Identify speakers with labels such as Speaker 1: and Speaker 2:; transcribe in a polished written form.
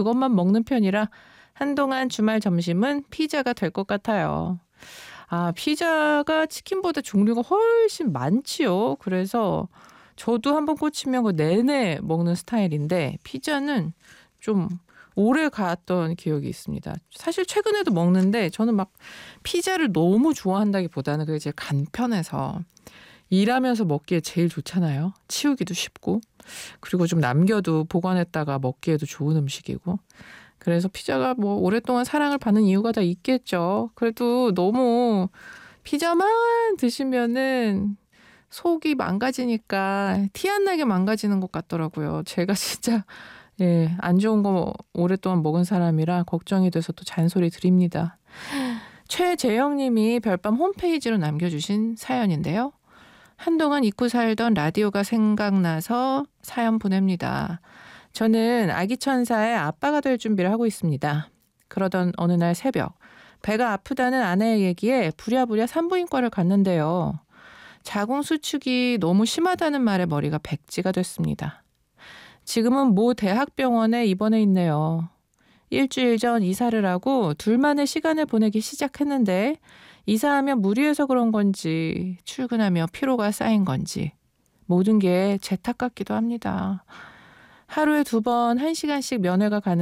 Speaker 1: 그것만 먹는 편이라 한동안 주말 점심은 피자가 될 것 같아요. 아, 피자가 치킨보다 종류가 훨씬 많지요. 그래서 저도 한번 꽂히면 그 내내 먹는 스타일인데 피자는 좀 오래 갔던 기억이 있습니다. 사실 최근에도 먹는데 저는 막 피자를 너무 좋아한다기보다는 그게 제일 간편해서 일하면서 먹기에 제일 좋잖아요. 치우기도 쉽고 그리고 좀 남겨도 보관했다가 먹기에도 좋은 음식이고 그래서 피자가 뭐 오랫동안 사랑을 받는 이유가 다 있겠죠. 그래도 너무 피자만 드시면은 속이 망가지니까 티 안 나게 망가지는 것 같더라고요. 제가 진짜 안 좋은 거 오랫동안 먹은 사람이라 걱정이 돼서 또 잔소리 드립니다. 최재영 님이 별밤 홈페이지로 남겨주신 사연인데요. 한동안 잊고 살던 라디오가 생각나서 사연 보냅니다. 저는 아기 천사의 아빠가 될 준비를 하고 있습니다. 그러던 어느 날 새벽 배가 아프다는 아내의 얘기에 부랴부랴 산부인과를 갔는데요. 자궁 수축이 너무 심하다는 말에 머리가 백지가 됐습니다. 지금은 모 대학병원에 입원해 있네요. 일주일 전 이사를 하고 둘만의 시간을 보내기 시작했는데 이사하면 무리해서 그런 건지 출근하며 피로가 쌓인 건지 모든 게 제 탓 같기도 합니다. 하루에 2번 1시간씩 면회가 가는